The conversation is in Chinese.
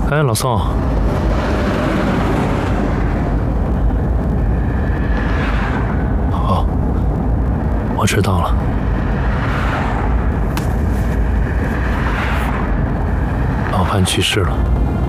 哎，老宋，好，我知道了。老潘去世了。